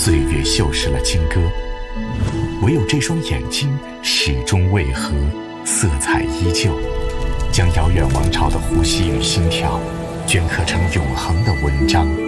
岁月锈蚀了金戈，唯有这双眼睛始终未合，色彩依旧，将遥远王朝的呼吸与心跳镌刻成永恒的文章。